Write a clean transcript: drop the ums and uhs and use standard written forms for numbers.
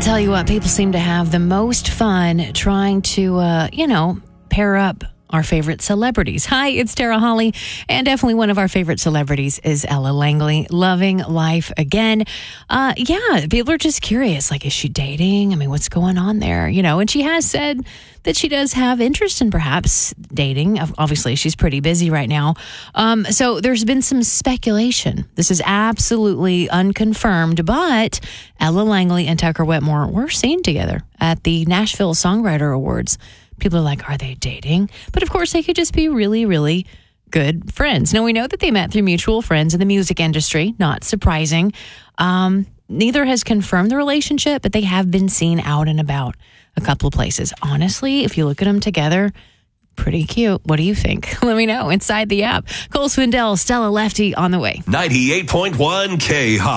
tell you what, people seem to have the most fun trying to, pair up our favorite celebrities. Hi, it's Tara Holly, and definitely one of our favorite celebrities is Ella Langley, loving life again. People are just curious, like, is she dating? I mean, what's going on there? And she has said that she does have interest in perhaps dating. Obviously, she's pretty busy right now. So there's been some speculation. This is absolutely unconfirmed, but Ella Langley and Tucker Whitmore were seen together at the Nashville Songwriter Awards. People are like, are they dating? But of course, they could just be really, really good friends. Now, we know that they met through mutual friends in the music industry. Not surprising. Neither has confirmed the relationship, but they have been seen out and about a couple of places. Honestly, if you look at them together, pretty cute. What do you think? Let me know inside the app. Cole Swindell, Stella Lefty on the way. 98.1 K-Hop.